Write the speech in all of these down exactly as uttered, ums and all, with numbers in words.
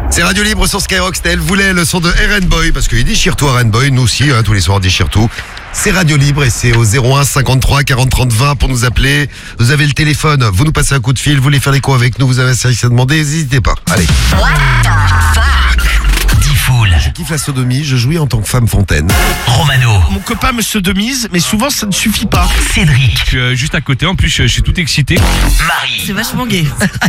C'est Radio Libre sur Skyrock, c'était Elle voulait le son de R N Boy, parce qu'il déchire tout R N Boy, nous aussi, hein, tous les soirs on déchire tout. C'est Radio Libre et c'est au zéro un cinquante-trois quarante trente vingt pour nous appeler. Vous avez le téléphone, vous nous passez un coup de fil, vous voulez faire l'écho avec nous, vous avez un service à demander, n'hésitez pas. Allez. What the fuck? Diffoul. Je kiffe la sodomie, je jouis en tant que femme fontaine. Romano. Mon copain me sodomise, mais souvent ça ne suffit pas. Cédric. Je suis euh, juste à côté, en plus je, je suis tout excité. Marie. C'est vachement gay.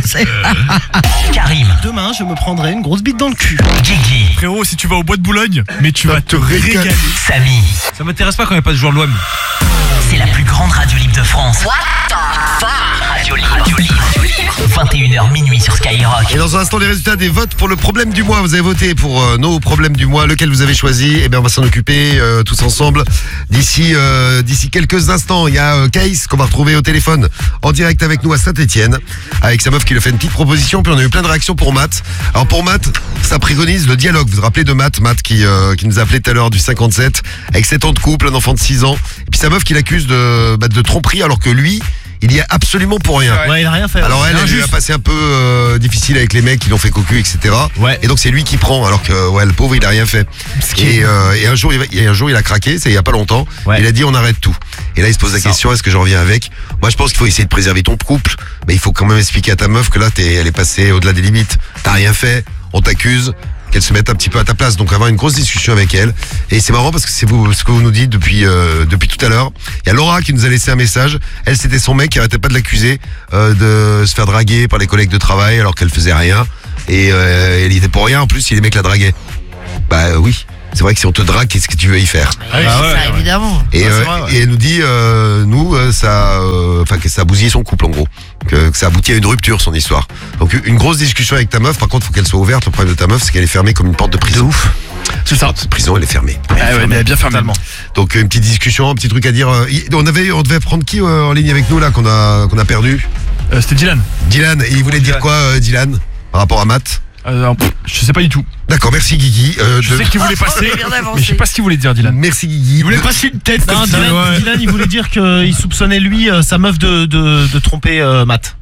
Karim. Demain, je me prendrai une grosse bite dans le cul. Guigui. Frérot, si tu vas au bois de Boulogne, mais tu vas te régaler. Samy. Ça m'intéresse pas quand il n'y a pas de joueur de l'O M. C'est la plus grande radio libre de France. What the fuck? Radio Libre. Radio Libre. vingt et une heures minuit sur Skyrock. Et dans un instant, les résultats des votes pour le problème du mois. Vous avez voté pour euh, nos problèmes du mois. Lequel vous avez choisi? Eh bien, on va s'en occuper euh, tous ensemble d'ici euh, d'ici quelques instants. Il y a euh, Caïs qu'on va retrouver au téléphone en direct avec nous à Saint-Etienne, avec sa meuf qui lui a fait une petite proposition. Puis on a eu plein de réactions pour Matt. Alors pour Matt, ça préconise le dialogue. Vous vous rappelez de Matt, Matt qui euh, qui nous a appelé tout à l'heure du cinquante-sept, avec sept ans de couple, un enfant de six ans, et puis sa meuf qui l'accuse de bah, de tromperie alors que lui, il y a absolument pour rien. Ouais, il a rien fait. Alors elle, C'est elle lui a injuste. passé un peu euh, difficile avec les mecs qui l'ont fait cocu, et cetera. Ouais. Et donc c'est lui qui prend, alors que ouais, le pauvre il a rien fait. Et, euh, et un jour, il va- et un jour il a craqué, c'est il y a pas longtemps. Ouais. Il a dit on arrête tout. Et là il se pose la Ça. question, est-ce que je reviens avec? Moi je pense qu'il faut essayer de préserver ton couple, mais il faut quand même expliquer à ta meuf que là t'es, elle est passée au-delà des limites. T'as rien fait, on t'accuse. Qu'elle se mette un petit peu à ta place, donc avoir une grosse discussion avec elle. Et c'est marrant parce que c'est vous, ce que vous nous dites depuis euh, depuis tout à l'heure. Il y a Laura qui nous a laissé un message. Elle, c'était son mec qui arrêtait pas de l'accuser euh, de se faire draguer par les collègues de travail alors qu'elle faisait rien. Et euh, elle y était pour rien. En plus, si les mecs la draguaient. Bah euh, oui. C'est vrai que si on te drague, qu'est-ce que tu veux y faire? Ah oui, Ah c'est ouais, ça, ouais. évidemment. Et, Ouais, c'est euh, vrai, ouais. et elle nous dit, euh, nous, euh, ça, euh, enfin que ça a bousillé son couple en gros, que, que ça a abouti à une rupture son histoire. Donc une grosse discussion avec ta meuf. Par contre, faut qu'elle soit ouverte. Le problème de ta meuf, c'est qu'elle est fermée comme une porte de prison. ouf. C'est ça. Cette prison, elle est fermée. Ah ouais, mais bien fermé. Donc une petite discussion, un petit truc à dire. euh, y- On avait, on devait prendre qui euh, en ligne avec nous là qu'on a, qu'on a perdu? Euh, C'était Dylan. Dylan. Et il voulait dire Dylan. quoi, euh, Dylan, par rapport à Matt? Euh, pff, je sais pas du tout. D'accord, merci Guigui. Euh, Je de- sais qu'il voulait Oh, passer, on est bien avancé. mais je sais pas ce qu'il voulait dire, Dylan. Merci Guigui. Il voulait passer une tête Non, comme ça. Dylan, Ouais. Dylan, il voulait dire qu'il soupçonnait lui, euh, sa meuf de, de, de tromper euh, Matt.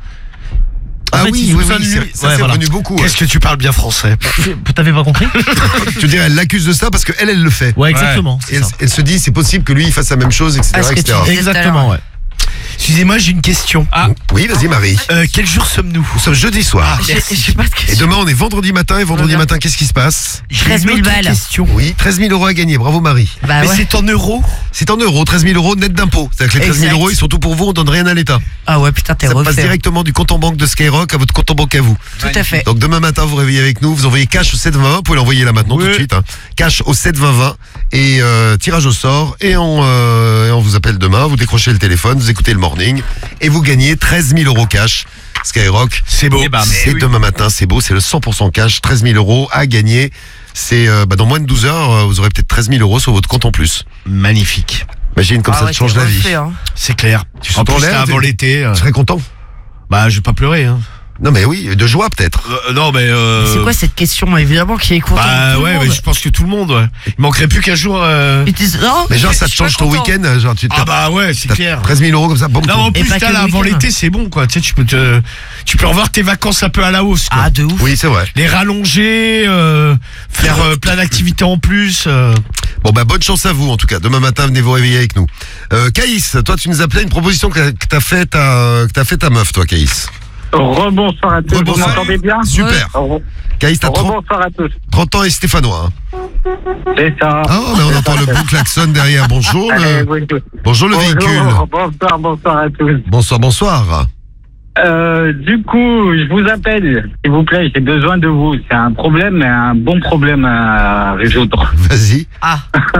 En Ah fait, oui, il oui, soupçonne oui, c'est- lui- ça ouais, c'est voilà. revenu beaucoup. ouais. Qu'est-ce que tu parles bien français? T'avais pas compris? Tu dirais, elle l'accuse de ça parce que elle, elle le fait. Ouais, exactement. Et c'est elle, ça. elle se dit, c'est possible que lui il fasse la même chose, et cetera Ah, ce que et cetera. tu- Exactement, ouais. Excusez-moi, j'ai une question. Ah, Oui, vas-y Marie. Euh, quel jour sommes-nous? Nous sommes jeudi soir. Je je sais pas ce que Et demain on est vendredi matin. Et vendredi Regarde. matin, qu'est-ce qui se passe? J'ai treize mille une autre balles. question. Oui, treize mille euros à gagner. Bravo Marie. Bah Mais ouais. c'est en euros? C'est en euros, treize mille euros net d'impôts. C'est-à-dire que les treize mille Exact. euros, ils sont tout pour vous, on donne rien à l'État. Ah ouais, putain, t'es Ça passe refait. directement du compte en banque de Skyrock à votre compte en banque à vous. Tout à fait. Donc demain matin, vous réveillez avec nous, vous envoyez cash au sept vingt vingt, vous pouvez l'envoyer là maintenant Oui. tout de suite. Hein. Cash au sept vingt vingt et euh, tirage au sort et on, euh, et on vous appelle demain, vous décrochez le téléphone, vous écoutez le morning et vous gagnez treize mille euros cash. Skyrock, C'est beau. Eh ben, c'est Eh oui. demain matin, c'est beau, c'est le cent pour cent cash, treize mille euros à gagner. C'est euh, bah, dans moins de douze heures, euh, vous aurez peut-être treize mille euros sur votre compte en plus. Magnifique. Imagine comme Ah ça ouais, te change t'es la vie. refait, hein. C'est clair. Tu En sautes en plus, l'air, là, avant t'es- l'été. euh, Tu serais content? Bah, je vais pas pleurer. Hein. Non mais oui, de joie peut-être. Euh, non, mais. Euh... C'est quoi cette question? Évidemment qui est content. Bah tout le ouais, monde. mais je pense que tout le monde. Ouais. Il manquerait plus qu'un jour. euh, Mais t'es- non, Mais genre je ça te suis pas change ton content. week-end, genre tu Ah t'as bah ouais, c'est t'as clair. treize mille euros comme ça, bon. Non, en Et plus, pas t'as que là, le avant week-end. l'été, c'est bon, quoi. Tu sais, tu peux te, tu peux revoir tes vacances un peu à la hausse, quoi. Ah, de ouf. Oui, c'est vrai. Les rallonger, euh, faire euh, plein d'activités en plus. euh. Bon bah bonne chance à vous en tout cas. Demain matin, venez vous réveiller avec nous. Euh, Caïs, toi tu nous appelais une proposition que, que t'as fait ta que t'as fait ta meuf, toi Caïs. Rebonsoir à tous, vous Rebonsoir. m'entendez bien? Super. Re- Caïs, t'as trente, Rebonsoir à tous, trente ans et stéphanois. Hein. c'est ça. Ah mais on entend le bon klaxon derrière. Bonjour Euh, le, oui, oui. bonjour le Bonjour, véhicule. bonsoir, bonsoir à tous. Bonsoir, bonsoir. Euh, du coup, je vous appelle, s'il vous plaît, j'ai besoin de vous. C'est un problème, mais un bon problème à résoudre. Vas-y. Ah,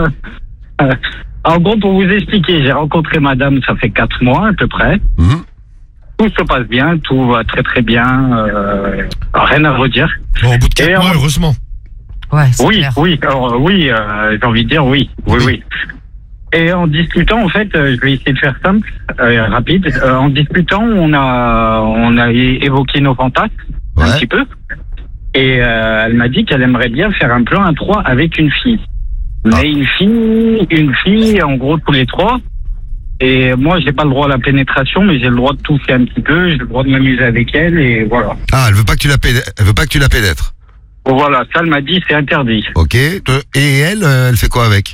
En gros, pour vous expliquer, j'ai rencontré madame, ça fait quatre mois à peu près. Mhm. Tout se passe bien, tout va très très bien, euh, rien à redire. Bon, au bout de quatre Et mois, on- heureusement. ouais, c'est Oui, clair. oui, alors, oui, euh, j'ai envie de dire oui, oui, Oui. oui. Et en discutant, en fait, euh, je vais essayer de faire simple, euh, rapide. Euh, en discutant, on a, on a é- évoqué nos fantasmes un Ouais. petit peu. Et euh, elle m'a dit qu'elle aimerait bien faire un plan à trois avec une fille. Ah. Mais une fille, une fille, en gros tous les trois. Et moi, j'ai pas le droit à la pénétration, mais j'ai le droit de toucher un petit peu, j'ai le droit de m'amuser avec elle, et voilà. Ah, elle veut pas que tu la pénètres. Elle veut pas que tu la pénètres. Voilà, ça, elle m'a dit, c'est interdit. Ok. Et elle, euh, elle fait quoi avec?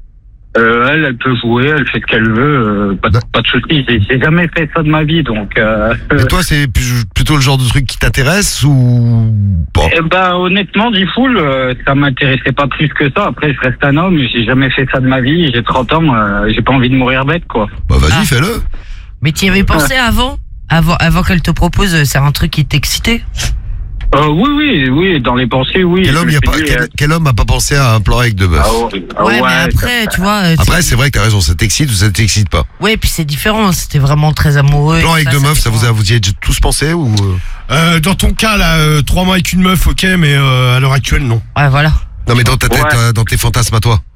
Euh, elle, elle peut jouer, elle fait ce qu'elle veut, euh, pas, de- pas de soucis. J'ai, j'ai jamais fait ça de ma vie, donc. Euh, Et toi, c'est plus- plutôt le genre de truc qui t'intéresse ou bon? Eh ben, honnêtement, Diffoul, euh, ça m'intéressait pas plus que ça. Après, je reste un homme, j'ai jamais fait ça de ma vie, j'ai trente ans, euh, j'ai pas envie de mourir bête, quoi. Bah vas-y, Ah. fais-le. Mais tu y avais pensé avant Avant, avant qu'elle te propose, euh, c'est un truc qui t'excitait? Euh, oui, oui, oui, dans les pensées, oui. Quel Je homme, me y a suis pas, dit, quel, euh, quel homme a pas pensé à un plan avec deux meufs? ah ouais, ah Ouais, ouais, mais après, ça- tu vois. euh, Après, c'est- c'est vrai que t'as raison, ça t'excite ou ça t'excite pas? Ouais, puis c'est différent. C'était vraiment très amoureux. Plan et avec ça, deux meufs, ça dépend. vous a, vous y avez tous pensé ou? euh Euh, dans ton cas, là, euh, trois mois avec une meuf, ok, mais euh, à l'heure actuelle, non. Ouais, voilà. Non, mais dans ta tête, Ouais. euh, dans tes fantasmes à toi?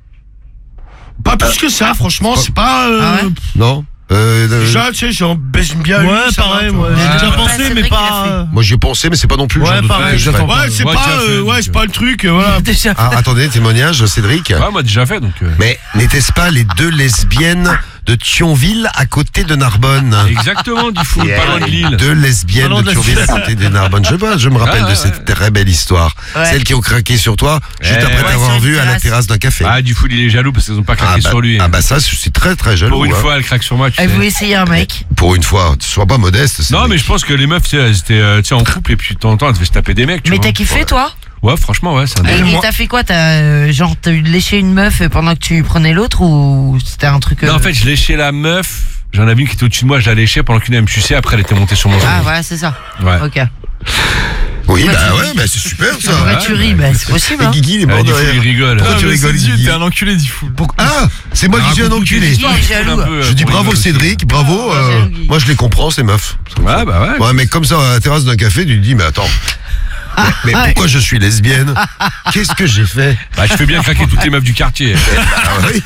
Pas plus que ça, franchement, c'est pas... Euh, Ah ouais Non? Euh, euh, Déjà, tu sais, j'en baisse bien Ouais, une, ça pareil, va, tu moi. vois. J'ai Ah, déjà ouais, pensé, c'est mais vrai qu'il a pas. moi j'y ai pensé, mais c'est pas non plus le Ouais, genre de truc pareil, que je j'attends fais. pas. Ouais, c'est Ouais, pas, déjà fait, euh, ouais, donc, c'est pas le truc, euh, voilà. Déjà. Ah, attendez, témoignage, Cédric. Ouais, moi déjà fait donc. euh, Mais n'était-ce pas les deux lesbiennes de Thionville à côté de Narbonne? Exactement, du fou, Yeah. pas loin de Lille. Deux lesbiennes Pas loin de de la Thionville à Suisse. côté de Narbonne. Je sais pas, je me rappelle Ah, de ouais. cette très belle histoire. Ouais. Celles qui ont craqué sur toi juste Eh, après ouais, t'avoir sur une vu à la terrasse. terrasse d'un café. Ah, du fou, il est jaloux parce qu'ils ont pas Ah craqué bah, sur lui. ah bah ça, je suis très très jaloux. Pour une hein. fois, elle craque sur moi, tu Elle sais. voulait essayer un mec. Pour une fois, sois pas modeste. Non, Cédric. mais je pense que les meufs, tu sais, elles étaient euh, tu sais, en couple et puis de temps en temps, elles devaient se taper des mecs. Tu Mais vois. t'as kiffé, toi? Ouais, franchement, ouais, c'est un Et délire. et t'as fait quoi? T'as euh, genre t'as eu léché une meuf pendant que tu prenais l'autre ou c'était un truc? euh, Non, en fait, je léchais la meuf. J'en avais une qui était au-dessus de moi, je la léchais pendant qu'une elle me suçait. Après, elle était montée sur mon Ah genou. voilà, c'est ça. Ouais. Ok. Oui, Pourquoi bah tu ouais, ris bah c'est super ça. Pourquoi ouais, tu bah, ris? Bah c'est possible. Et Hein. Guigui, il est Ah, mort du de coup, il rire. rigole. Pourquoi Ah, tu mais rigoles, c'est Dieu, Guigui T'es un enculé, dit fou. Ah, c'est moi qui suis un enculé. Il est jaloux. Je dis bravo Cédric, bravo. Ah, euh, jaloux, Guigui. moi je les comprends ces meufs. Ouais, bah ouais. Ouais, mais comme ça à la terrasse d'un café, tu te dis mais attends. Mais, mais pourquoi je suis lesbienne? Qu'est-ce que j'ai fait? Bah, je fais bien craquer toutes les meufs du quartier. Ah oui.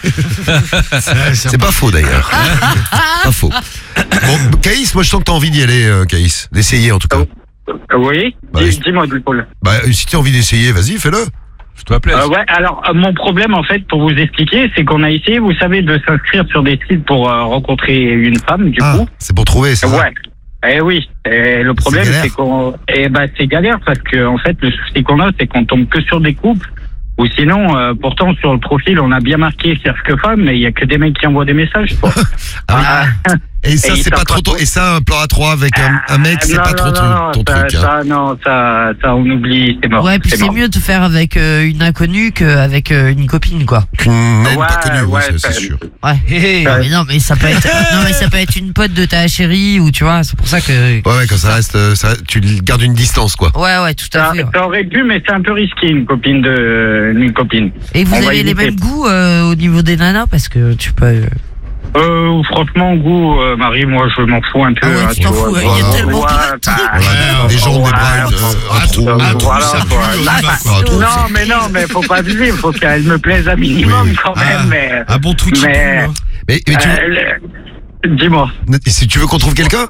C'est pas faux d'ailleurs. Pas faux. Bon, Caïs, moi je sens que t'as envie d'y aller, euh, Caïs. D'essayer en tout cas. Euh, oui, Bah, Dis- je- dis-moi, Diffoul. Bah, si t'as envie d'essayer, vas-y, fais-le. Je te plaît. Euh, ouais, alors euh, mon problème en fait, pour vous expliquer, c'est qu'on a essayé, vous savez, de s'inscrire sur des sites pour euh, rencontrer une femme, du Ah, coup. c'est pour trouver ça. Ouais. Eh oui. Et le problème, galère. c'est qu'on, eh ben, c'est galère parce que en fait, le souci qu'on a, c'est qu'on tombe que sur des couples. Ou sinon, euh, pourtant sur le profil, on a bien marqué cercle que femme, mais il y a que des mecs qui envoient des messages. Quoi. Ah oui. Et ça, Et ils c'est pas savent trop pas tôt. trop. Et ça, un plan à trois avec un, un mec, c'est Non, pas non, trop non, ton, non, ton ça, truc. Hein. ça, non, ça, ça, on oublie, c'est mort. Ouais, puis c'est mort. mieux de faire avec euh, une inconnue qu'avec euh, une copine, quoi. Qu'une naine Ouais, pas connue, oui, ouais, ça, c'est ça- sûr. Ouais. Non, mais non, mais ça peut être, non, mais ça peut être une pote de ta chérie ou tu vois, c'est pour ça que. Ouais, ouais, quand ça reste, euh, ça, tu gardes une distance, quoi. Ouais, ouais, tout à Ça, fait. ouais. ça aurait pu, mais c'est un peu risqué, une copine de, une copine. Et vous on va avez les éviter. mêmes goûts euh, au niveau des nanas parce que tu peux. euh, Euh, franchement, goût, euh, Marie, moi, je m'en fous un peu. Ah ouais, hein, tu t'en vois. fous, il y a Ouais, tellement ouais, de trucs. bah, Voilà, des jambes, des bras, ouais, une- euh, un un trou. trou, un trou, voilà, ça pue, quoi. on y Là, va, bah, quoi. un trou, Non, c'est- mais non, mais faut pas abuser, faut qu'elle me plaise un minimum Oui, oui. quand Ah, même, mais. Un bon truc qui pue, Mais- hein. Mais, mais tu, Euh, le- Dis-moi. si tu veux qu'on trouve quelqu'un?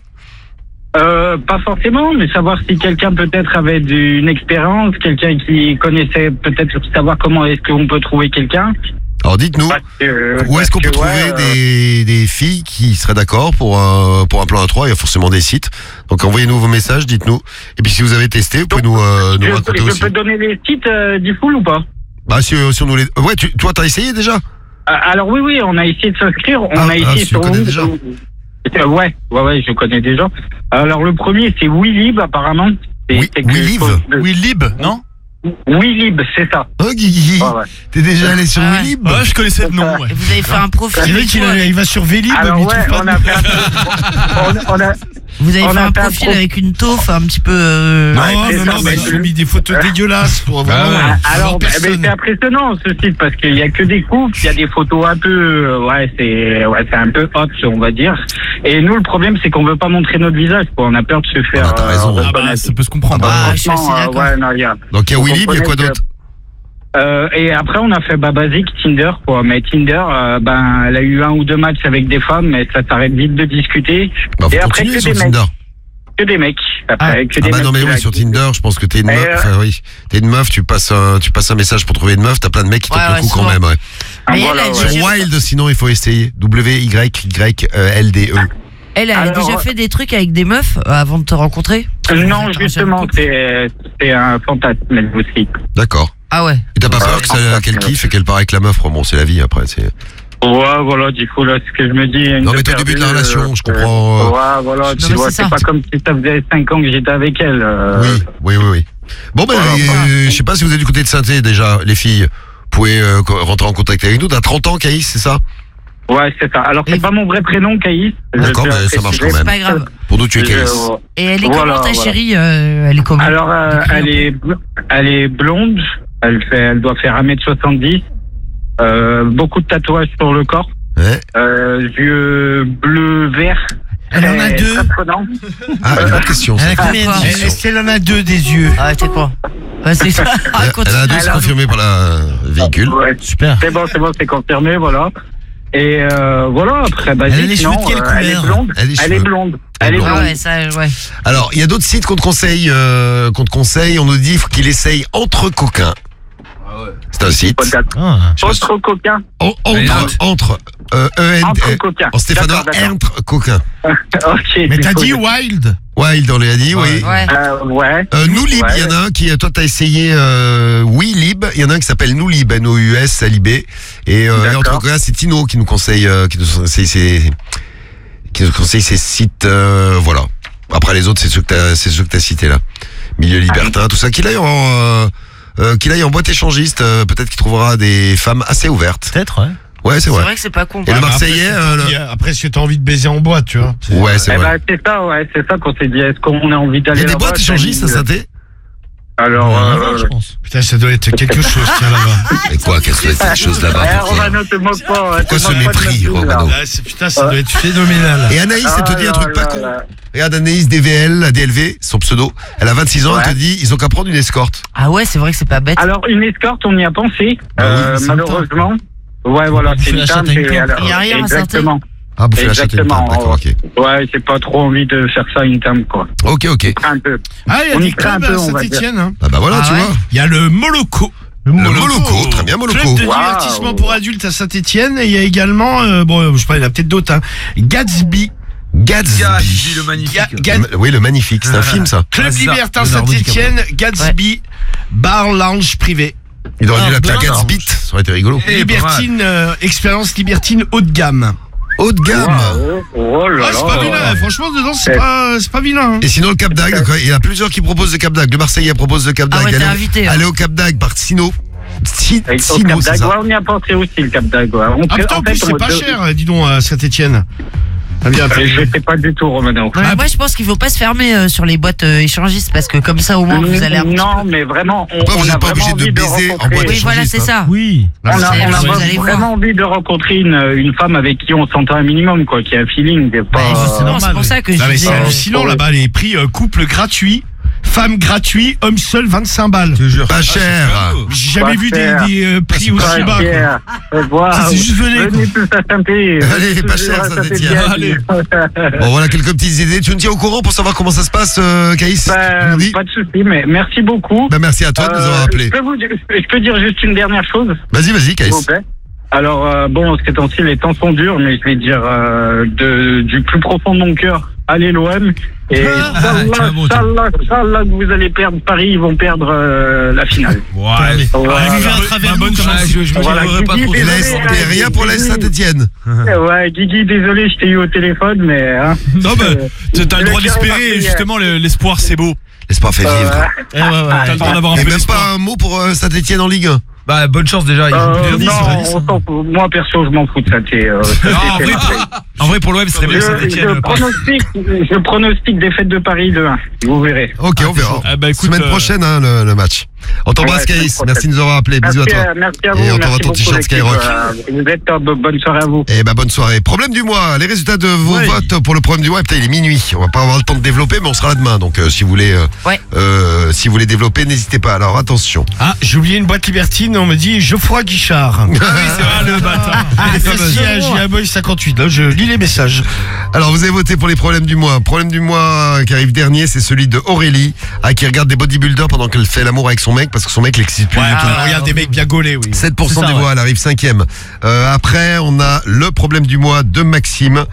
Euh, pas forcément, mais savoir si quelqu'un peut-être avait du- une expérience, quelqu'un qui connaissait peut-être savoir comment est-ce qu'on peut trouver quelqu'un. Alors dites-nous, Parce que- où est-ce qu'on peut parce que, trouver ouais, euh, des, des filles qui seraient d'accord pour un, pour un plan à trois? Il y a forcément des sites. Donc envoyez-nous vos messages, dites-nous. Et puis si vous avez testé, vous pouvez nous, euh, nous je, raconter je aussi. peux te donner les sites euh, du full ou pas? Bah si, si on nous les... Ouais, tu, toi t'as essayé déjà? Euh, Alors oui, oui, on a essayé de s'inscrire. On Ah, a ah, essayé tu sur connais déjà. Euh, ouais, ouais, ouais, je connais déjà. Alors le premier, c'est Willib apparemment. C'est Oui, quelque Willib. chose de- Willib, non? Willib, c'est ça. Oh Guigui, Ouais, ouais. t'es déjà allé sur Ah ouais. Willib? Ouais, je connaissais le nom, ouais. Et vous avez fait un profil. Cédric, il, quoi, a- avec- il va sur Vélib, Alors mais il ouais, trouve pas on de a fait un... on, on a... Vous avez on fait a un fait un profil pro- avec une taupe un petit peu. euh, Non, Ouais, c'est non, ça, non, mais mais ils je- ont mis des photos dégueulasses pour Bah vraiment ouais. avoir Alors, eh ben, personne. c'est impressionnant ce site parce qu'il y a que des couples, il y a des photos un peu, euh, ouais, c'est, ouais, c'est un peu hot, on va dire. Et nous, le problème, c'est qu'on veut pas montrer notre visage, quoi. On a peur de se faire. Ah, t'as raison. euh, Ah bah, reconnaître. ça peut se comprendre. Ah, je suis assez Franchement, euh, d'accord. ouais, non, il y a. Donc il y a Vous Willib, il y a quoi comprenez d'autre? Euh, et après, on a fait bah, basique Tinder, quoi. Mais Tinder, euh, ben, elle a eu un ou deux matchs avec des femmes, mais ça s'arrête vite de discuter. Bah et faut après, continuer que sur des Tinder. mecs. Que des mecs. Après, que Ah des bah mecs non mais qui oui la- sur Tinder je pense que t'es une Et, meuf, euh, enfin oui, t'es une meuf, tu passes un, tu passes un message pour trouver une meuf, t'as plein de mecs qui Ouais, tentent ouais, le coup quand souvent. même, ouais. Ah, Mais voilà, elle, elle ouais. dit- Sur Wild sinon il faut essayer, W Y Y L D E. Elle a Alors, déjà fait des trucs avec des meufs euh, avant de te rencontrer? Non, justement, c'est c'est un fantasme, elle aussi. D'accord. Ah ouais. Et t'as pas peur que ça- qu'elle kiffe et qu'elle part avec la meuf? Bon, c'est la vie après. C'est... Ouais, voilà, du coup, là, ce que je me dis... une Non, mais fois t'es au début de la perdue, relation, euh, je comprends, euh, Ouais, voilà, tu mais vois, c'est c'est ça. pas comme si ça faisait cinq ans que j'étais avec elle. euh, Oui, oui, oui, oui. Bon, ben, Voilà, euh, voilà. je sais pas si vous êtes du côté de Saint-Étienne déjà, les filles. Vous pouvez euh, co- rentrer en contact avec nous. T'as trente ans, Caïs, c'est ça? Ouais, c'est ça. Alors, c'est Et- pas mon vrai prénom, Caïs. Je D'accord, tiens à mais ça marche préciser. quand C'est même. pas grave. Pour nous, tu es Je- Caïs. Et elle est Voilà, comment ta voilà. chérie euh, Elle est comment? Alors, euh, Décris un elle peu. est, bl- elle est blonde. Elle fait, elle doit faire un mètre soixante-dix. Euh, beaucoup de tatouages sur le corps. Ouais. Euh, yeux bleu, vert. Elle en a Très- deux. très prenant. Ah, une bonne question, ça. Elle a combien Quoi d'yeux Est-ce qu'elle en a deux des yeux? Ah, c'est quoi? Ouais, c'est ça. Ah, Elle, continue. elle a deux, c'est Alors- confirmé par la véhicule. Ouais, Super. c'est bon, c'est bon, c'est confirmé, voilà. Et euh, voilà, après, bah, Elle a les cheveux de quelle elle est couleur? blonde. Elle a les Elle cheveux. est blonde. Elle est blonde. Ah blonde. ouais, ça, ouais. Alors, il y a d'autres sites qu'on te conseille, euh, qu'on te conseille. On nous dit faut qu'il essaye Entre Coquins. C'est un site. Pas d'accord. Ah. Je sais pas si- Autre coquin. En- Entre, entre, euh, E N, Entre euh, coquins. en stéphanois, D'accord, d'accord. Entre Coquins. Ok. Mais t'as c'est dit cool. Wild. Wild, on l'a dit, oui. Ouais. Euh, ouais. Euh, Noulib, il Ouais. y en a un qui, toi t'as essayé euh, Oui Lib, il y en a un qui s'appelle Noulib, N O U S L I B, et, euh, et D'accord. entre coquins, c'est Tino qui nous conseille, euh, qui nous conseille ces, qui nous conseille ces sites, euh, voilà. Après les autres, c'est ceux que t'as, c'est ceux que t'as cités là, Milieu Libertin, tout ça, qu'il aille en, euh, euh, qu'il aille en boîte échangiste, euh, peut-être qu'il trouvera des femmes assez ouvertes. Peut-être, ouais. Ouais, c'est C'est vrai. vrai que c'est pas con. Et le Après, Marseillais, si t'as euh, envie- Après, si t'as envie de baiser en boîte, tu vois. ouais, c'est Eh vrai. ben, c'est ça, ouais, c'est ça qu'on s'est dit. Est-ce qu'on a envie Il d'aller y a des là-bas, boîtes échangistes à ça dit- Saint-Étienne? Alors, Ouais, euh, je pense. Putain, ça doit être quelque chose, tiens, là-bas. Et quoi, qu'est-ce que c'est des choses là-bas? eh, Pourquoi, Romano, te moque pas. pourquoi te ce moque pas de mépris, notre vie, là. Romano? Ah, c'est- putain, ça doit être phénoménal. Et Anaïs, elle te dit un Ah truc pas là con. là. Regarde Anaïs D V L, la D L V, son pseudo. Elle a vingt-six ans, Ouais. elle te dit, ils ont qu'à prendre une escorte. Ah ouais, c'est vrai que c'est pas bête. Alors, une escorte, on y a pensé. Bah oui, euh, mais c'est malheureusement. Ouais, voilà, bouffer c'est une la chatte femme. à une et corde. alors- Il y a rien à Exactement. Ah, bouffer la chatte et une Exactement. tarte, d'accord, ok. Ouais, j'ai pas trop envie de faire ça une table, quoi. Ok, ok. Un peu. Ah, il y a On des y craint clubs un peu, à on va Saint-Etienne. Hein. Ah bah voilà, Ah tu ouais. vois. Il y a le Moloco. Le Moloco, très bien, Moloco. Club de Wow. divertissement pour adultes à Saint-Etienne. Et il y a également, euh, bon, je sais pas, il y en a peut-être d'autres, hein. Gatsby. Gatsby. Gatsby, le magnifique. Ga- Ga- Le- Oui, le magnifique, c'est un film ça. Club Ah, ça. libertin Leonardo Saint-Etienne, Gatsby, bar lounge privé. Il aurait dû Ah, l'appeler bien. Gatsby, ça aurait été rigolo. Eh, Libertine, euh, expérience libertine haut de gamme. Haut de gamme. Wow. Oh là Ah, c'est pas là. vilain, franchement, dedans, c'est Eh. pas, c'est pas vilain. hein. Et sinon, le Cap d'Agde, quoi, il y en a plusieurs qui proposent le Cap d'Agde. Le Marseillais propose le Cap Ah d'Agde. ouais, t'es Allez au- invité, hein. Allez au Cap d'Agde par Sino. Si- Et au Sino, Cap c'est d'Agde, ça. ouais, on y a pensé aussi, le Cap d'Agde. ouais. On Ah fait- putain, en en plus, fait, c'est on- pas de- cher, dis donc, à Saint-Etienne. Ça vient un peu. Je sais pas du tout, Romano. Ouais, mais moi, je pense qu'il faut pas se fermer euh, sur les boîtes euh, échangistes parce que comme ça, au moins, vous allez un petit Non, mais vraiment, on, Après, on vous a êtes pas vraiment obligé de envie de baiser en rencontrer. boîte peu. Oui, voilà, c'est échangiste, ça. Oui. On a, C'est- on a vous vraiment allez voir. vraiment envie de rencontrer une, une femme avec qui on s'entend un minimum, quoi, qui a un feeling. Qui est pas, Bah, justement, c'est pour oui. ça que je Non, mais c'est disais, euh, hallucinant ouais. là-bas, les prix euh, couple gratuit, femme gratuit, homme seul vingt-cinq balles. Pas cher. J'ai jamais Pas vu des, cher. des, euh, prix aussi Pas bas. quoi. cher. Wow. Ça, c'est juste venez, quoi. Venez tous à Saint-Étienne. Allez, Venez pas tous cher, à Saint-Étienne. Saint-Étienne. Bon, voilà quelques petites idées. Tu nous tiens au courant pour savoir comment ça se passe, euh, Caïs? Tu Ben, nous dis pas de souci, mais merci beaucoup. Bah, merci à toi de nous avoir Euh, appelés. je, peux vous dire- je peux dire juste une dernière chose, Vas-y, vas-y, s'il Caïs. vous plaît. Alors, euh, bon, ces temps-ci, les temps sont durs, mais je vais dire euh, de, du plus profond de mon cœur, allez l'O M. Et Ah, Inch'Allah, tiens, bon, tiens. Inch'Allah, Inch'Allah que vous allez perdre Paris, ils vont perdre euh, la finale. Ouais, Ouais. Arrivé à travers nous, comment Ouais, je, je me Voilà, dirais pas Guigui, trop. Et désolé, l'Est, hein, et rien pour l'Est Guigui. Saint-Etienne. Ouais, Guigui, désolé, je t'ai eu au téléphone, mais... Hein, Non, bah, t'as t'as le Le droit cœur d'espérer, marseillais. justement, le- l'espoir, c'est beau. L'espoir fait euh, vivre. Eh, ouais, ouais. T'as le droit d'avoir un Et peu même d'espoir. pas un mot pour euh, Saint-Etienne en Ligue un. Bah, bonne chance déjà. euh, dix, non, sur dix, on s'en fout. Moi, perso, je m'en fous de ça. t'es, euh, ça, Non, t'es- en, vrai, t'es- en vrai, pour l'O M, ce serait bien Je, je, Saint-Etienne. pronostique, je pronostique défaite de Paris deux un. Vous verrez. Ok, on verra. Ah, bah, écoute, Semaine euh, prochaine, hein, le, le match. On t'embrasse, Ouais, semaine Caïs. prochaine. Merci de nous avoir appelés. Bisous à Merci, toi. à- merci à vous. Et on t'envoie merci ton beaucoup, t-shirt l'équipe. Skyrock. Euh, vous êtes top. Bonne soirée à vous. Eh ben, bonne soirée. Problème du mois. Les résultats de vos Ouais. votes pour le problème du mois. Putain, il est minuit. On va pas avoir le temps de développer, mais on sera là demain. Donc, euh, si vous voulez, euh, Ouais. euh, si vous voulez développer, n'hésitez pas. Alors, attention. Ah, j'ai oublié une boîte libertine, on me dit Geoffroy Guichard. Ah oui, c'est vrai, le bâtard. Ah, ici à J A Boy cinquante-huit, là, je lis les messages. Alors, vous avez voté pour les problèmes du mois. Problème du mois qui arrive dernier, c'est celui de Aurélie, ah, qui regarde des bodybuilders pendant qu'elle fait l'amour avec son mec, parce que son mec l'excite plus Ouais, du tout. ah, regarde des mecs bien gaulés, oui. sept pour cent C'est ça, des ouais. voix, elle arrive cinquième. Euh, après, on a le problème du mois de Maxime.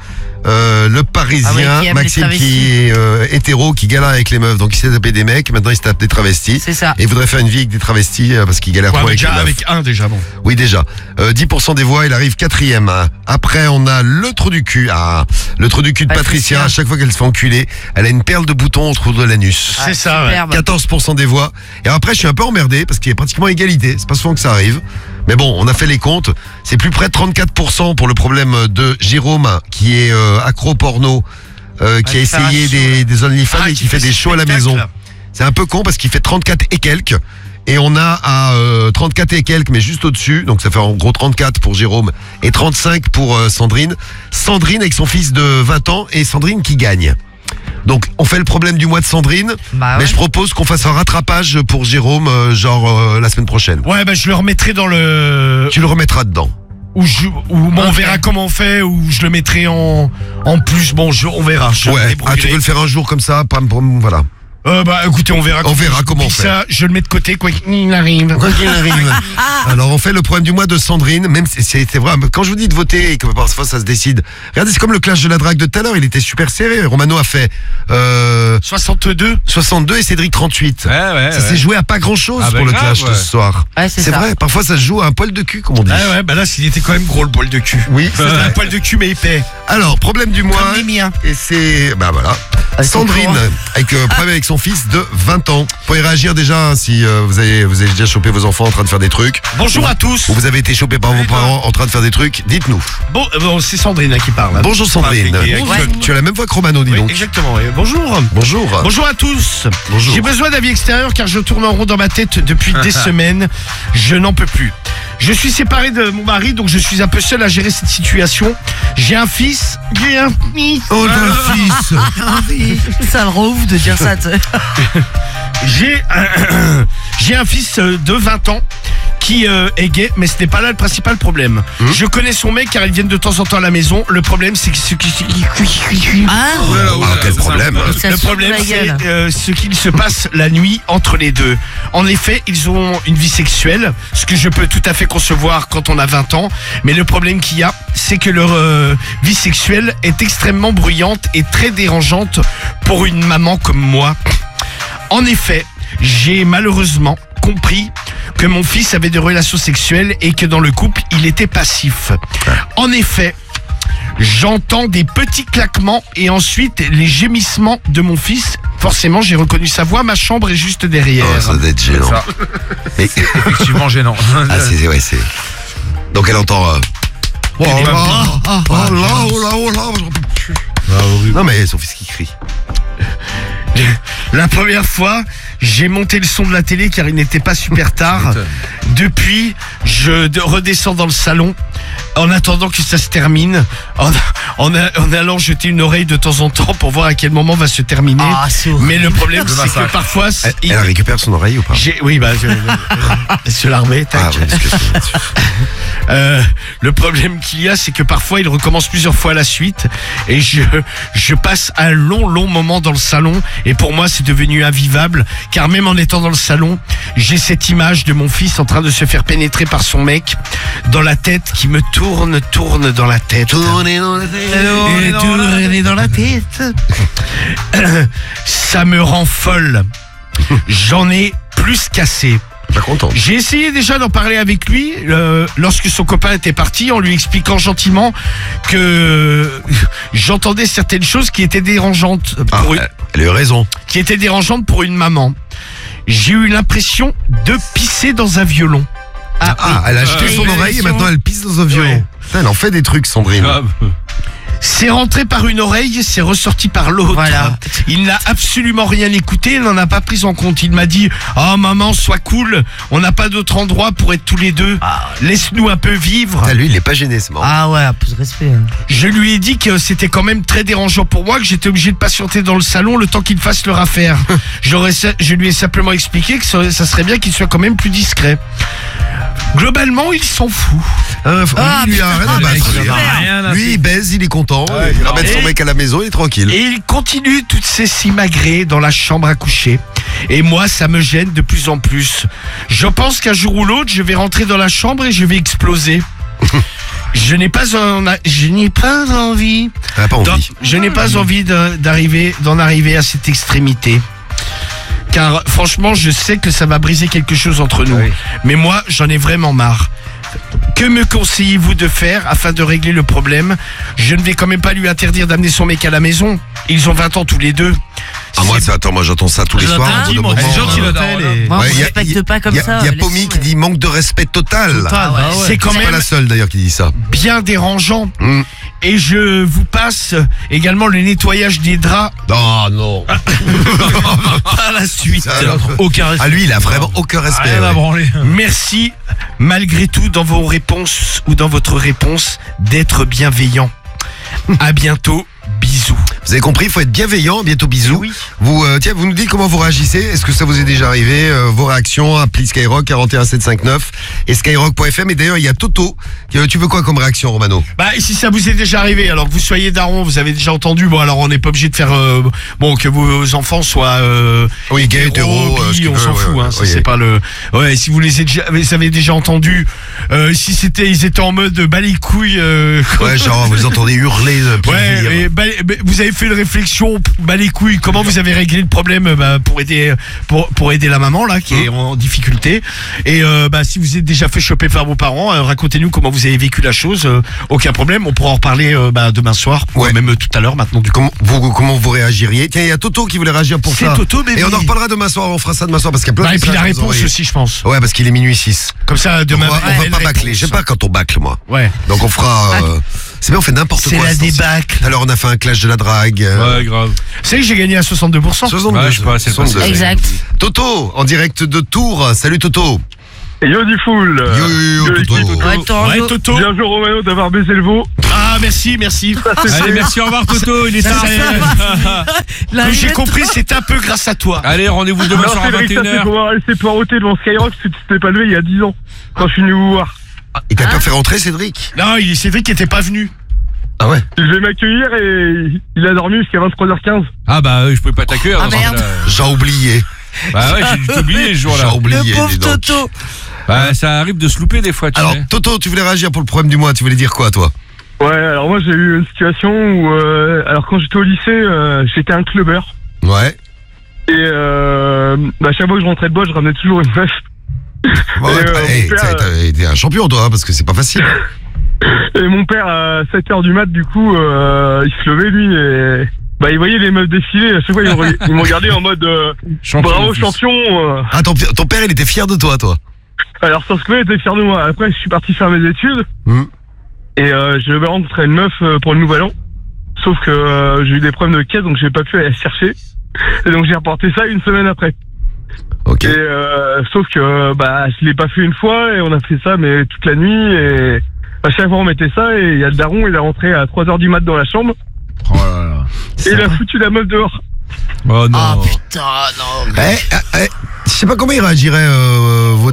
Euh, le Parisien, Ah ouais, qui aime les Maxime travestis. qui est euh, hétéro, qui galère avec les meufs, donc il s'est tapé des mecs, maintenant il se tape des travestis. C'est ça. Et il voudrait faire une vie avec des travestis euh, parce qu'il galère Ouais, trop mais avec les déjà, meufs. avec un déjà, bon. Oui, déjà. Euh, dix pour cent des voix, il arrive quatrième. Après, on a le trou du cul. Ah, le trou du cul de Patricia. Patricia. À chaque fois qu'elle se fait enculer, elle a une perle de bouton au trou de l'anus. C'est ça, ouais. Superbe. quatorze pour cent des voix. Et après, je suis un peu emmerdé parce qu'il y a pratiquement égalité. C'est pas souvent que ça arrive. Mais bon, on a fait les comptes. C'est plus près de trente-quatre pour cent pour le problème de Jérôme, qui est euh, accro porno, euh, qui a Ouais, faire un essayé show, des, ouais. des OnlyFans Ah, et qui qui fait fait des ce shows à la spectacle. maison. C'est un peu con parce qu'il fait trente-quatre et quelques. Et on a à euh, trente-quatre et quelques, mais juste au-dessus. Donc ça fait en gros trente-quatre pour Jérôme et trente-cinq pour euh, Sandrine. Sandrine avec son fils de vingt ans et Sandrine qui gagne. Donc on fait le problème du mois de Sandrine. Bah Mais ouais. je propose qu'on fasse un rattrapage pour Jérôme, euh, genre euh, la semaine prochaine. Ouais, bah je le remettrai dans le. Tu le remettras dedans. Ou, je, ou bon, on Ok. verra comment on fait, ou je le mettrai en, en plus. Bon, je, on verra. Je me Ouais. Ah, tu débrouillerai. veux le faire un jour comme ça, pam, pam, voilà. Euh, bah écoutez, on verra. On verra comment Puis on fait. ça, je le mets de côté, quoi qu'il arrive. Quoi qu'il arrive. Alors on fait le problème du mois de Sandrine, même si c'est c'est vrai, quand je vous dis de voter et que parfois ça se décide. Regardez, c'est comme le clash de la drague de tout à l'heure, il était super serré. Romano a fait euh, soixante-deux. soixante-deux et Cédric trente-huit. Ouais, ouais. Ça s'est joué à pas grand chose Ah, bah, pour le grave, clash de ouais. ce soir. Ouais, c'est C'est ça. vrai, parfois ça se joue à un poil de cul, comme on dit. Ah ouais, bah là, il était quand même gros le poil de cul. Oui. C'était un poil de cul, mais épais. Alors, problème du mois. Comme les miens. Et c'est, bah voilà, Ah, c'est Sandrine, courant. avec euh, problème avec son fils de vingt ans. Vous pouvez réagir déjà hein, si euh, vous avez vous avez déjà chopé vos enfants en train de faire des trucs. Bonjour à tous. Ou vous avez été chopé par vos parents en train de faire des trucs. Dites-nous. Bon, euh, bon, c'est Sandrine là, qui parle. hein. Bonjour Sandrine. Pas intrigué, Tu, avec- as, tu as la même voix que Romano, dis Oui, donc. exactement. oui. Bonjour. Bonjour. Bonjour à tous. Bonjour. J'ai besoin d'avis extérieur car je tourne en rond dans ma tête depuis des semaines. Je n'en peux plus. Je suis séparé de mon mari, donc je suis un peu seul à gérer cette situation. J'ai un fils. J'ai un fils. Oh, le fils. Ça le rend ouf de dire ça. tu sais. J'ai un, j'ai un fils euh, de vingt ans qui euh, est gay, mais ce n'est pas là le principal problème. Je connais son mec car ils viennent de temps en temps à la maison. Le problème, c'est que ce qui... Ah, Ah, quel problème. ça Le se fout problème, de la c'est gueule. euh, ce qu'il se passe la nuit entre les deux. En effet, ils ont une vie sexuelle, ce que je peux tout à fait concevoir quand on a vingt ans. Mais le problème qu'il y a, c'est que leur euh, vie sexuelle est extrêmement bruyante et très dérangeante pour une maman comme moi. En effet, j'ai malheureusement compris que mon fils avait des relations sexuelles et que dans le couple, il était passif. En effet, j'entends des petits claquements et ensuite les gémissements de mon fils. Forcément, j'ai reconnu sa voix, ma chambre est juste derrière. Oh, ça doit être gênant. Ça. Et- Effectivement gênant. ah, c'est, ouais, c'est. Donc elle entend. euh, Oh là, Ah, oh là, oh là, oh là, j'en peux plus. Non mais son fils qui crie. La première fois, j'ai monté le son de la télé car il n'était pas super tard. Depuis, je de- redescends dans le salon en attendant que ça se termine, en, en, a- en allant jeter une oreille de temps en temps pour voir à quel moment va se terminer. Ah, c'est horrible. Mais le problème, c'est que massacre. parfois, Elle, c'est- il- elle récupère son oreille ou pas? j'ai, oui, bah, je, je, je l'armée, tac. Ah oui, parce que c'est là-dessus. Euh, le problème qu'il y a, c'est que parfois il recommence plusieurs fois à la suite et je, je passe un long, long moment dans le salon et pour moi c'est devenu invivable car même en étant dans le salon, j'ai cette image de mon fils en train de se faire pénétrer par son mec dans la tête qui me tourne, tourne dans la tête. Tournez dans la tête. Et tourner dans la tête. Ça me rend folle. J'en ai plus qu'assez. Pas content. J'ai essayé déjà d'en parler avec lui euh, lorsque son copain était parti en lui expliquant gentiment que j'entendais certaines choses qui étaient dérangeantes Ah, pour une, elle, elle a eu raison. qui étaient dérangeantes pour une maman. J'ai eu l'impression de pisser dans un violon. Ah, Ah, elle a acheté Euh, son une oreille et émission. maintenant elle pisse dans un violon. Ouais. Putain, elle en fait des trucs, Sandrine. Grave. C'est rentré par une oreille, c'est ressorti par l'autre. Voilà. Il n'a absolument rien écouté, il n'en a pas pris en compte. Il m'a dit « Oh maman, sois cool, on n'a pas d'autre endroit pour être tous les deux. Laisse-nous un peu vivre. Ah, lui, il est pas gêné, ce marrant. Ah ouais, plus de respect. hein. » Je lui ai dit que c'était quand même très dérangeant pour moi, que j'étais obligé de patienter dans le salon le temps qu'il fasse leur affaire. J'aurais, sa- je lui ai simplement expliqué que ça, ça serait bien qu'il soit quand même plus discret. Globalement, il s'en fout. Ah, faut- Ah, lui, il a rien à putain, battre. mais lui. super. Rien à Lui, il baise, il est content. il ramène son Et- mec à la maison, il est tranquille. Et il continue toutes ces simagrées dans la chambre à coucher. Et moi, ça me gêne de plus en plus. Je pense qu'un jour ou l'autre, je vais rentrer dans la chambre et je vais exploser. Je n'ai pas en, je n'ai pas envie. Elle a pas envie. d'en- je n'ai pas envie de- d'arriver, d'en arriver à cette extrémité. Car franchement, je sais que ça va briser quelque chose entre nous. Oui. Mais moi, j'en ai vraiment marre. Que me conseillez-vous de faire afin de régler le problème? Je ne vais quand même pas lui interdire d'amener son mec à la maison. Ils ont vingt ans tous les deux. Ah, moi, c'est, attends, moi, j'entends ça tous les Je soirs. l'entends, au bout d'un moi, moment, les gens qui euh, l'hôtel et... Moi, Ouais, on y a- respecte y a- pas comme y a- ça. Il y a laisse Pomi qui tomber. dit manque de respect total. Total, bah ouais. C'est quand C'est pas même la seule d'ailleurs qui dit ça. bien dérangeant. Mm. Et je vous passe également le nettoyage des draps Non, non. à la suite. Ça, alors, Aucun respect. Ah, lui, il a vraiment aucun respect. Rien à ouais. branler. Merci, malgré tout, dans vos réponses ou dans votre réponse, d'être bienveillant. À bientôt, bisous. Vous avez compris, il faut être bienveillant. Bientôt, bisous. Oui. Vous, euh, tiens, vous nous dites comment vous réagissez. Est-ce que ça vous est déjà arrivé? euh, Vos réactions, appli Skyrock quarante et un sept cent cinquante-neuf et skyrock point f m. Et d'ailleurs, il y a Toto. qui, euh, Tu veux quoi comme réaction, Romano? Bah, et si ça vous est déjà arrivé, alors que vous soyez daron, vous avez déjà entendu, bon, alors on n'est pas obligé de faire, euh, bon, que vos enfants soient, euh, Oui, gay, hétéro, euh, ce bi, qu'ils on veulent, s'en ouais, fout, ouais, hein, ça ouais. c'est pas le, ouais, si vous les avez déjà, vous avez déjà entendu, euh, si c'était, ils étaient en mode bas les couilles, euh, Ouais, genre, vous entendez hurler de plaisir. Ouais, et bah, bah, vous avez fait une réflexion, bah les couilles, comment vous avez réglé le problème bah, pour aider pour, pour aider la maman là qui est en difficulté. Et euh, bah si vous êtes déjà fait choper par vos parents, euh, racontez-nous comment vous avez vécu la chose. euh, aucun problème, on pourra en reparler euh, bah, demain soir, Ouais. ou même euh, tout à l'heure maintenant du coup. Comment vous, comment vous réagiriez? Tiens, il y a Toto qui voulait réagir pour C'est ça. Toto, bébé. Et on en reparlera demain soir, on fera ça demain soir parce qu'il y a plein Bah, de et puis la messages à vous réponse envoyer. aussi, je pense. Ouais, parce qu'il est minuit six. Comme ça On demain. va, on ouais, va la pas bâcler. réponse. J'aime pas quand on bâcle, moi. Ouais. Donc on fera. euh, c'est bien, on fait n'importe C'est quoi. la à ce temps-ci. débâcle. Tout à l'heure, on a fait un clash de la drague. euh, Ouais, grave. Vous savez que j'ai gagné à soixante-deux pour cent. soixante-deux, Ouais, je sais pas, c'est le soixante-deux. passé. Exact. Toto, en direct de Tours. Salut Toto. Yo du full. Yo, yo, yo, Yo, Toto. l'équipe, Ouais, Toto. Ouais, Toto. Bien joué Romano d'avoir baisé le veau. Ah, merci, merci. Allez, merci, au revoir Toto, il est Ça, tard. c'est- Là, Comme il j'ai est compris, c'est un peu grâce à toi. Allez, rendez-vous demain Non, soir à Cédric, vingt et ça une c'est heures. pour avoir laissé poireauter devant Skyrock parce que tu t'es pas levé il y a dix ans. Quand je suis venu vous voir. Et t'as pas fait rentrer Cédric? Non, il c'est vrai qu'il était pas venu. Ah ouais. Je vais m'accueillir et il a dormi jusqu'à vingt-trois heures quinze. Ah bah, euh, je pouvais pas t'accueillir. Ah, dans ce merde. cas-là. J'ai oublié. Bah ouais, j'ai dû t'oublier ce jour-là. J'ai oublié. Le pauvre dis donc. Toto. Bah, ça arrive de se louper des fois, tu Alors sais. Toto, tu voulais réagir pour le problème du mois. Tu voulais dire quoi, toi? Ouais, alors moi j'ai eu une situation où, euh, alors quand j'étais au lycée, euh, j'étais un clubbeur. Ouais. Et euh, bah, à chaque fois que je rentrais de bois, je ramenais toujours une meuf. Ouais, Et, ouais, euh, hey, mon père, t'as- t'as été un champion, toi, hein, parce que c'est pas facile. Et mon père, à sept heures du mat, du coup, euh, il se levait, lui, et bah, il voyait les meufs défiler. À chaque fois, il me re- il me regardait en mode euh, Champion, bravo, fils. champion. euh. Ah, ton, ton père, il était fier de toi, toi. Alors, sans se il était fier de moi. Après, je suis parti faire mes études. Hmm. Et euh, je devais rencontrer une meuf euh, pour le nouvel an. Sauf que euh, j'ai eu des problèmes de caisse, donc j'ai pas pu aller la chercher. Et donc, j'ai reporté ça une semaine après. Ok. Et euh, sauf que euh, bah je l'ai pas fait une fois et on a fait ça mais toute la nuit et à chaque fois on mettait ça et il y a le daron il est rentré à trois heures du mat dans la chambre Oh là là. et il a foutu la meuf dehors. Oh non. Ah putain, non. Eh, eh, eh, je sais pas comment il réagirait, euh, votre